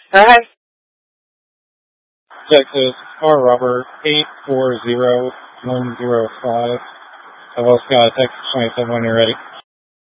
Hi. Texas, car Robert 840105. I've also got a Texas 27 when you're ready.